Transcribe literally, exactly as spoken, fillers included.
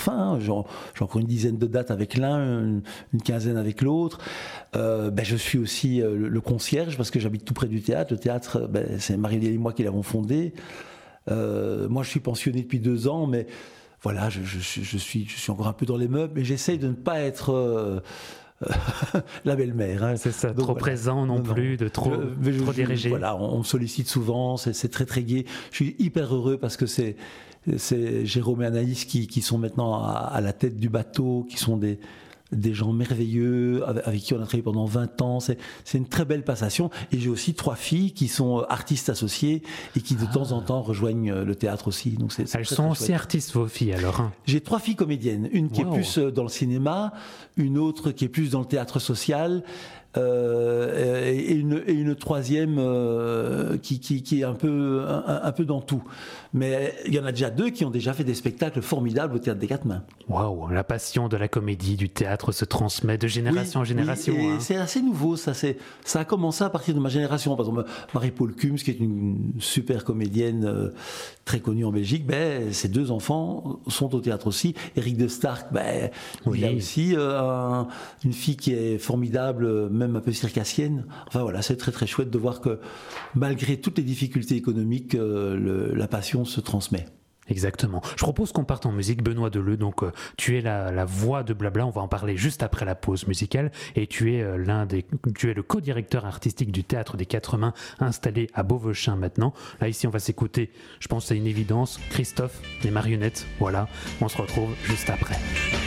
fin. J'ai, j'ai encore une dizaine de dates avec l'un, une, une quinzaine avec l'autre. Euh, ben, je suis aussi euh, le, le concierge parce que j'habite tout près du théâtre. Le théâtre, ben, c'est Marie-Léa et moi qui l'avons fondé. Euh, moi, je suis pensionné depuis deux ans, mais voilà, je, je, je, suis, je suis encore un peu dans les meubles, mais j'essaye de ne pas être euh, la belle-mère. Hein. C'est ça, Donc, trop voilà. présent non, non plus, de trop, je, trop je, dirigé. Voilà, on, on me sollicite souvent, c'est, c'est très très gai. Je suis hyper heureux parce que c'est, c'est Jérôme et Anaïs qui, qui sont maintenant à, à la tête du bateau, qui sont des... des gens merveilleux avec, avec qui on a travaillé pendant vingt ans, c'est, c'est une très belle passation. Et j'ai aussi trois filles qui sont artistes associées et qui de ah. temps en temps rejoignent le théâtre aussi. Donc c'est, c'est Elles très, sont très aussi chouette. Artistes, vos filles alors hein. J'ai trois filles comédiennes, une qui wow. est plus dans le cinéma, une autre qui est plus dans le théâtre social, Euh, et, une, et une troisième euh, qui, qui, qui est un peu, un, un peu dans tout. Mais il y en a déjà deux qui ont déjà fait des spectacles formidables au Théâtre des Quatre Mains. Waouh, la passion de la comédie, du théâtre se transmet de génération oui, en génération. Oui, et hein. C'est assez nouveau, ça, c'est, ça a commencé à partir de ma génération. Par exemple, Marie-Paul Cums, qui est une super comédienne euh, très connue en Belgique, ben, ses deux enfants sont au théâtre aussi. Éric de Stark, ben, oui. il a aussi euh, un, une fille qui est formidable, même un peu circassienne. Enfin voilà, c'est très très chouette de voir que malgré toutes les difficultés économiques, euh, le, la passion se transmet. Exactement. Je propose qu'on parte en musique. Benoît Deleu, donc euh, tu es la, la voix de Blabla, on va en parler juste après la pause musicale, et tu es euh, l'un des, tu es le co-directeur artistique du Théâtre des Quatre Mains, installé à Beauvechain maintenant. Là ici on va s'écouter, je pense que c'est une évidence, Christophe, les marionnettes, voilà, on se retrouve juste après.